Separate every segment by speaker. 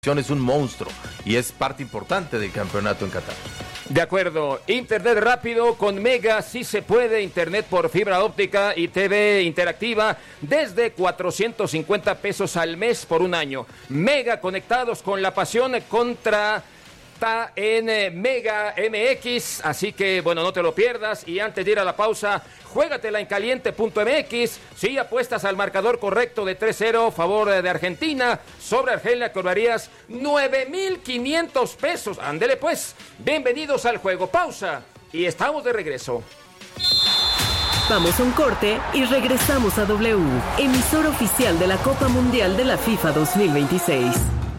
Speaker 1: Es un monstruo y es parte importante del campeonato en Qatar.
Speaker 2: De acuerdo, internet rápido con Mega, sí se puede, internet por fibra óptica y TV interactiva desde 450 pesos al mes por un año. Mega, conectados con la pasión contra en Mega MX, así que bueno, no te lo pierdas. Y antes de ir a la pausa, juégatela en caliente.mx. Si apuestas al marcador correcto de 3-0 favor de Argentina, sobre Argelia cobrarías 9,500 pesos. Ándele pues, bienvenidos al juego. Pausa y estamos de regreso.
Speaker 3: Vamos a un corte y regresamos a W, emisora oficial de la Copa Mundial de la FIFA 2026.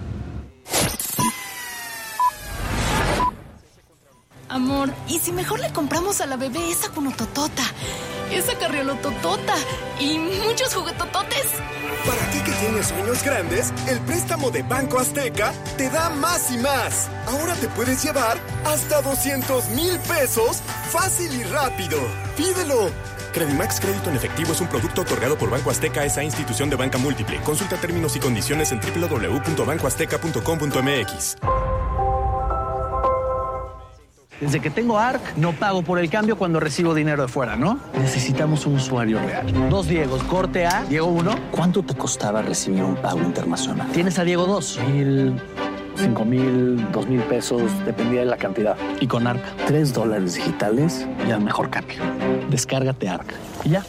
Speaker 4: Amor, ¿y si mejor le compramos a la bebé esa cunototota, esa carriolototota y muchos juguetototes?
Speaker 5: Para ti que tienes sueños grandes, el préstamo de Banco Azteca te da más y más. Ahora te puedes llevar hasta 200,000 pesos fácil y rápido. ¡Pídelo! Credimax Crédito en Efectivo es un producto otorgado por Banco Azteca, esa institución de banca múltiple. Consulta términos y condiciones en www.bancoazteca.com.mx.
Speaker 6: Desde que tengo ARC, no pago por el cambio cuando recibo dinero de fuera, ¿no? Necesitamos un usuario real. 2 Diegos, corte A, Diego 1.
Speaker 7: ¿Cuánto te costaba recibir un pago internacional?
Speaker 6: Tienes a Diego 2.
Speaker 7: 1,000, 5,000, 2,000 pesos, dependía de la cantidad.
Speaker 6: Y con ARC,
Speaker 7: $3 digitales y al mejor cambio. Descárgate ARC. Y ya.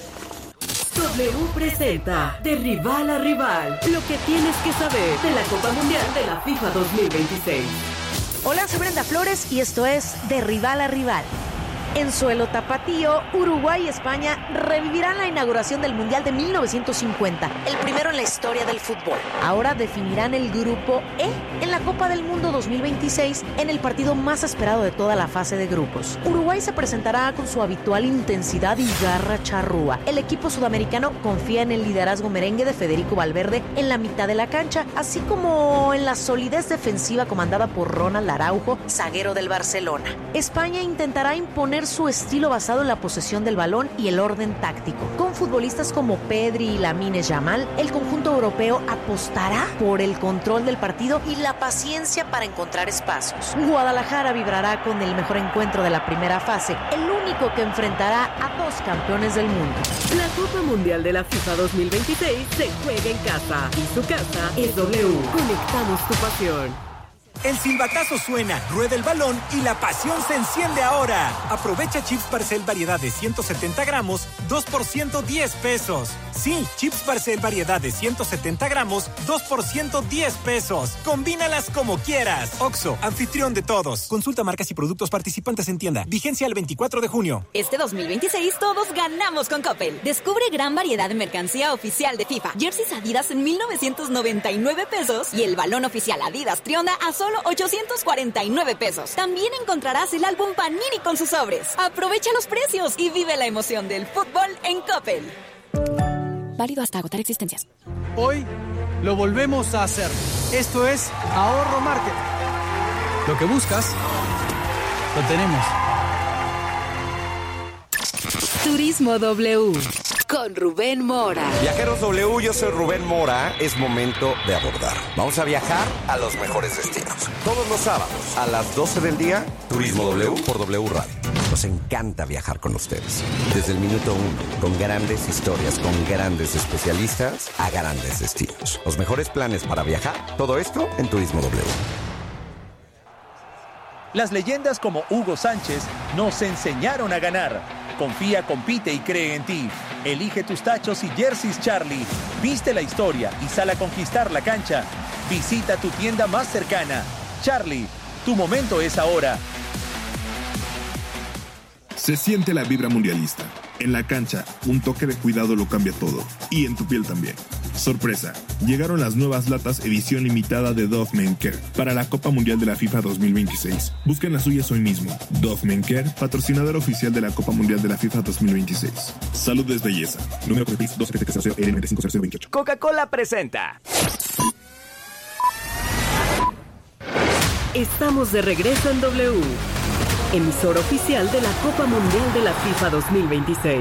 Speaker 3: W presenta de rival a rival, lo que tienes que saber de la Copa Mundial de la FIFA 2026.
Speaker 8: Hola, soy Brenda Flores y esto es De Rival a Rival. En suelo tapatío, Uruguay y España revivirán la inauguración del Mundial de 1950, el primero en la historia del fútbol. Ahora definirán el grupo E en la Copa del Mundo 2026 en el partido más esperado de toda la fase de grupos. Uruguay se presentará con su habitual intensidad y garra charrúa. El equipo sudamericano confía en el liderazgo merengue de Federico Valverde en la mitad de la cancha, así como en la solidez defensiva comandada por Ronald Araujo, zaguero del Barcelona. España intentará imponer su estilo basado en la posesión del balón y el orden táctico. Con futbolistas como Pedri y Lamine Yamal, el conjunto europeo apostará por el control del partido y la paciencia para encontrar espacios. Guadalajara vibrará con el mejor encuentro de la primera fase, el único que enfrentará a 2 campeones del mundo.
Speaker 3: La Copa Mundial de la FIFA 2026 se juega en casa y su casa es W. Conectamos tu pasión.
Speaker 9: El silbatazo suena, rueda el balón y la pasión se enciende ahora. Aprovecha chips Barcel variedad de 170 gramos, 2 por 110 pesos. Sí, chips Barcel variedad de 170 gramos, 2 por 110 pesos. Combínalas como quieras. Oxxo, anfitrión de todos. Consulta marcas y productos participantes en tienda. Vigencia el 24 de junio.
Speaker 10: Este 2026 todos ganamos con Coppel. Descubre gran variedad de mercancía oficial de FIFA. Jerseys Adidas en 1,999 pesos y el balón oficial Adidas Trionda a solo 849 pesos. También encontrarás el álbum Panini con sus sobres. Aprovecha los precios y vive la emoción del fútbol en Coppel. Válido hasta agotar existencias.
Speaker 11: Hoy lo volvemos a hacer. Esto es Ahorro Market. Lo que buscas, lo tenemos.
Speaker 3: Turismo W con Rubén Mora.
Speaker 12: Viajeros W, yo soy Rubén Mora. Es momento de abordar. Vamos a viajar a los mejores destinos. Todos los sábados a las 12 del día, Turismo W por W Radio. Nos encanta viajar con ustedes. Desde el minuto 1, con grandes historias, con grandes especialistas a grandes destinos. Los mejores planes para viajar, todo esto en Turismo W.
Speaker 13: Las leyendas como Hugo Sánchez nos enseñaron a ganar. Confía, compite y cree en ti. Elige tus tachos y jerseys Charlie. Viste la historia y sal a conquistar la cancha. Visita tu tienda más cercana. Charlie, tu momento es ahora.
Speaker 14: Se siente la vibra mundialista. En la cancha, un toque de cuidado lo cambia todo. Y en tu piel también. Sorpresa, llegaron las nuevas latas edición limitada de Dove Men Care para la Copa Mundial de la FIFA 2026. Busquen las suyas hoy mismo. Dove Men Care, patrocinador oficial de la Copa Mundial de la FIFA 2026. Salud es belleza. Número de PIS 27700L950028.
Speaker 2: Coca-Cola presenta.
Speaker 3: Estamos de regreso en W, emisora oficial de la Copa Mundial de la FIFA 2026.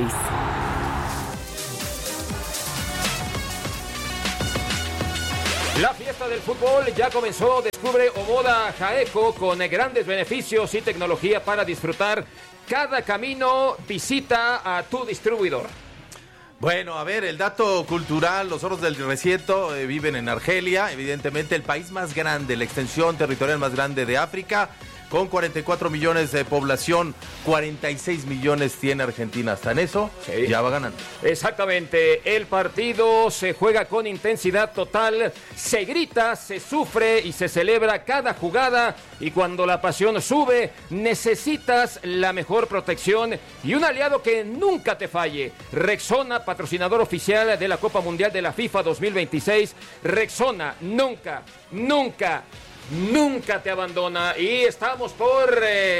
Speaker 2: La fiesta del fútbol ya comenzó. Descubre Omoda Jaeco con grandes beneficios y tecnología para disfrutar cada camino. Visita a tu distribuidor.
Speaker 1: Bueno, a ver, el dato cultural, los Oros del Desierto viven en Argelia, evidentemente el país más grande, la extensión territorial más grande de África, con 44 millones de población, 46 millones tiene Argentina. Hasta en eso, sí, ya va ganando.
Speaker 2: Exactamente, el partido se juega con intensidad total, se grita, se sufre y se celebra cada jugada, y cuando la pasión sube, necesitas la mejor protección y un aliado que nunca te falle. Rexona, patrocinador oficial de la Copa Mundial de la FIFA 2026. Rexona, nunca te abandona. Y estamos por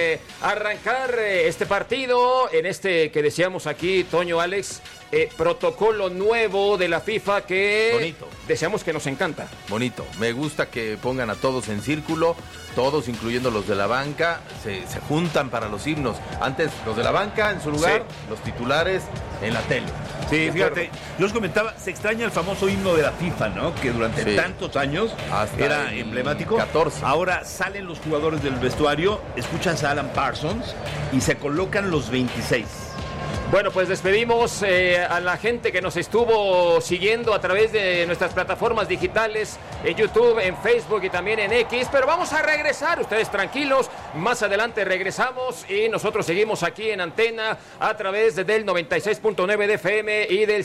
Speaker 2: arrancar este partido, en este que decíamos aquí, Toño, Alex, protocolo nuevo de la FIFA que bonito, deseamos que nos encanta.
Speaker 1: Bonito, me gusta que pongan a todos en círculo, todos, incluyendo los de la banca, se juntan para los himnos. Antes los de la banca en su lugar, sí, los titulares en la tele.
Speaker 15: Sí, fíjate, yo os comentaba, se extraña el famoso himno de la FIFA, ¿no? Que durante tantos años hasta era emblemático.
Speaker 1: 14.
Speaker 15: Ahora salen los jugadores del vestuario, escuchas a Alan Parsons y se colocan los 26.
Speaker 2: Bueno, pues despedimos a la gente que nos estuvo siguiendo a través de nuestras plataformas digitales, en YouTube, en Facebook y también en X, pero vamos a regresar, ustedes tranquilos, más adelante regresamos y nosotros seguimos aquí en antena a través del 96.9 de FM y del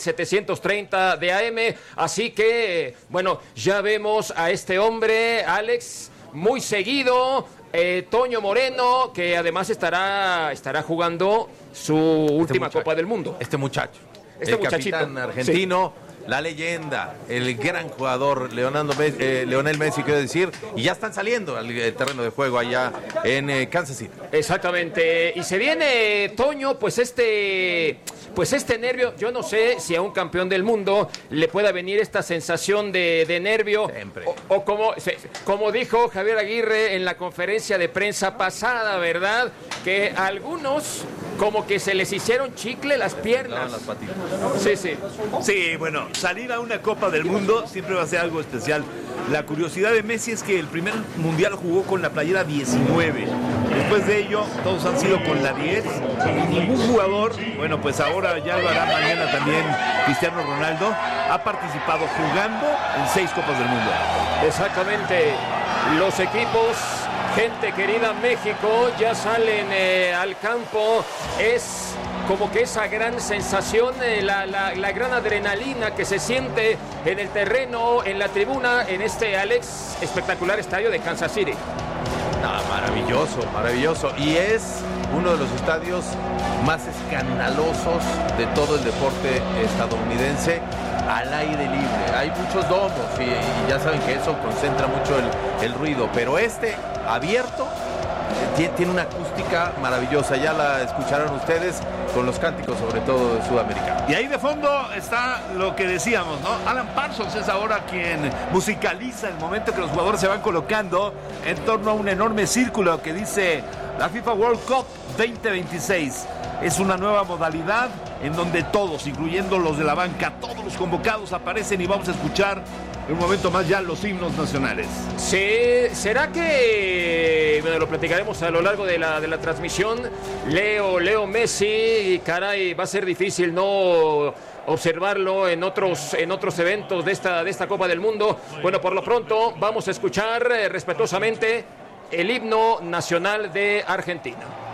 Speaker 2: 730 de AM, así que, bueno, ya vemos a este hombre, Alex, muy seguido, Toño Moreno, que además estará jugando su última Copa del Mundo.
Speaker 1: Este muchacho, el capitán argentino, sí, la leyenda, el gran jugador Lionel Messi, quiero decir, y ya están saliendo al terreno de juego allá en Kansas City.
Speaker 2: Exactamente, y se viene, Toño, pues este nervio. Yo no sé si a un campeón del mundo le pueda venir esta sensación de nervio. Siempre. O como dijo Javier Aguirre en la conferencia de prensa pasada, ¿verdad? Que a algunos como que se les hicieron chicle las piernas.
Speaker 1: Las patitas.
Speaker 2: Sí.
Speaker 15: Sí, bueno, salir a una Copa del Mundo siempre va a ser algo especial. La curiosidad de Messi es que el primer mundial jugó con la playera 19. Después de ello, todos han sido con la 10. Y ningún jugador, bueno, pues ahora ya lo hará mañana también Cristiano Ronaldo, ha participado jugando en 6 Copas del Mundo.
Speaker 2: Exactamente. Los equipos, gente querida, México, ya salen al campo. Es como que esa gran sensación, la gran adrenalina que se siente en el terreno, en la tribuna, en este, Alex, espectacular estadio de Kansas City.
Speaker 1: Maravilloso. Y es uno de los estadios más escandalosos de todo el deporte estadounidense, al aire libre. Hay muchos domos y ya saben que eso concentra mucho el ruido, pero este abierto tiene una acústica maravillosa. Ya la escucharon ustedes con los cánticos, sobre todo de Sudamérica.
Speaker 15: Y ahí de fondo está lo que decíamos, ¿no? Alan Parsons es ahora quien musicaliza el momento que los jugadores se van colocando en torno a un enorme círculo que dice la FIFA World Cup 2026. Es una nueva modalidad en donde todos, incluyendo los de la banca, todos los convocados aparecen y vamos a escuchar en un momento más ya los himnos nacionales.
Speaker 2: Sí, ¿será que, bueno, lo platicaremos a lo largo de la transmisión? Leo Messi, caray, va a ser difícil no observarlo en otros eventos de esta Copa del Mundo. Bueno, por lo pronto vamos a escuchar respetuosamente el himno nacional de Argentina.